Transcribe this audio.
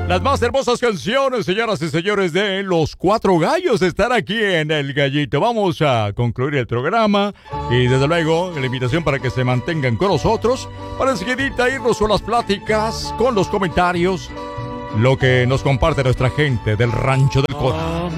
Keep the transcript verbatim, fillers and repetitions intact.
Las más hermosas canciones, señoras y señores, de Los Cuatro Gallos están aquí en El Gallito. Vamos a concluir el programa y desde luego la invitación para que se mantengan con nosotros para enseguidita irnos con las pláticas, con los comentarios, lo que nos comparte nuestra gente del Rancho del Coral.